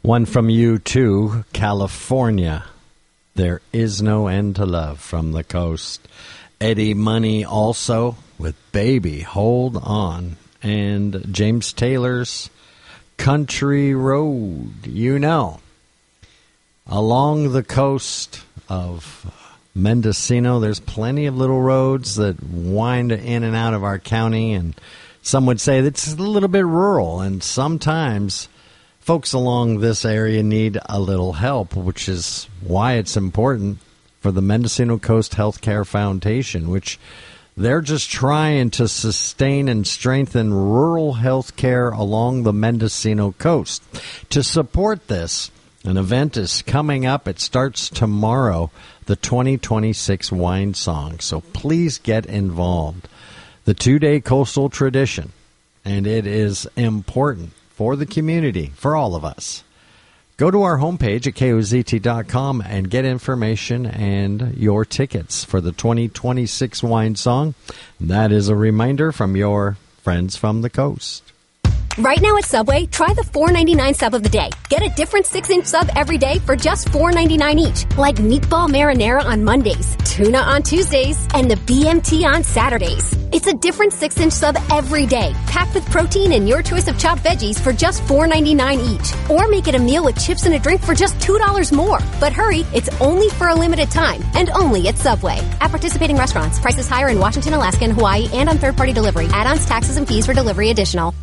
One from you too, California. There is no end to love from the coast. Eddie Money also with Baby Hold On. And James Taylor's Country Road. You know, along the coast of Mendocino, there's plenty of little roads that wind in and out of our county, and some would say it's a little bit rural, and sometimes folks along this area need a little help, which is why it's important for the Mendocino Coast Healthcare Foundation, which they're just trying to sustain and strengthen rural health care along the Mendocino coast. To support this, an event is coming up. It starts tomorrow, the 2026 Wine Song. So please get involved. The 2-day coastal tradition, and it is important for the community, for all of us. Go to our homepage at KOZT.com and get information and your tickets for the 2026 Wine Song. That is a reminder from your friends from the coast. Right now at Subway, try the $4.99 sub of the day. Get a different 6-inch sub every day for just $4.99 each. Like meatball marinara on Mondays, tuna on Tuesdays, and the BMT on Saturdays. It's a different 6-inch sub every day, packed with protein and your choice of chopped veggies for just $4.99 each. Or make it a meal with chips and a drink for just $2 more. But hurry, it's only for a limited time, and only at Subway. At participating restaurants, prices higher in Washington, Alaska, and Hawaii, and on third-party delivery. Add-ons, taxes, and fees for delivery additional.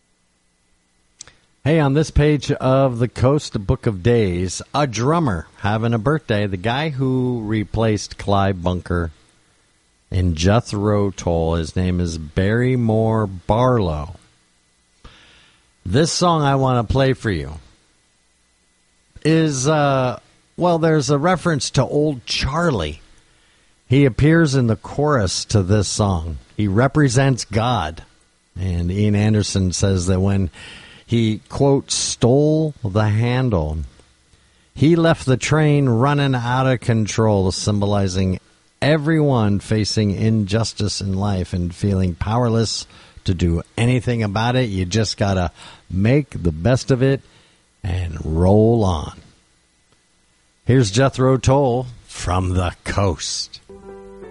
Hey, on this page of the Coast Book of Days, a drummer having a birthday. The guy who replaced Clive Bunker in Jethro Tull, his name is Barrymore Barlow. This song I want to play for you is, there's a reference to Old Charlie. He appears in the chorus to this song. He represents God. And Ian Anderson says that when he, quote, stole the handle, he left the train running out of control, symbolizing everyone facing injustice in life and feeling powerless to do anything about it. You just got to make the best of it and roll on. Here's Jethro Tull from the coast.